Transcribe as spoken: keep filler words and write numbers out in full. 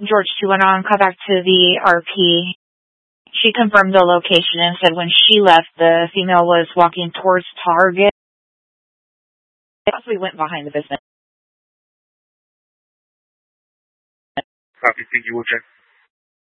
George two went on, called back to the R P. She confirmed the location and said when she left, the female was walking towards Target. We went behind the business. Copy. Thank you. We'll check.